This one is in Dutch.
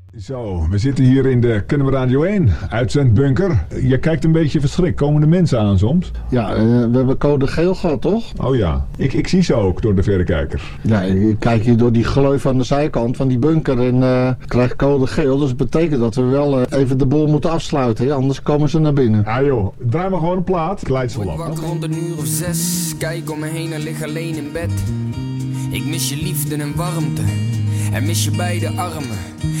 Zo, we zitten hier in de Kennemer Radio 1 uitzendbunker. Je kijkt een beetje verschrikt. Komen de mensen aan soms? Ja, we hebben code geel gehad, toch? Oh ja, ik zie ze ook door de verrekijker. Ja, ik kijk hier door die gleuf aan de zijkant van die bunker en krijg code geel. Dus dat betekent dat we wel even de boel moeten afsluiten, hè? Anders komen ze naar binnen. Ja joh, draai maar gewoon een plaat. Ik leid ze wel af. Word wakker rond 1:06, kijk om me heen en lig alleen in bed. Ik mis je liefde en warmte en mis je beide armen.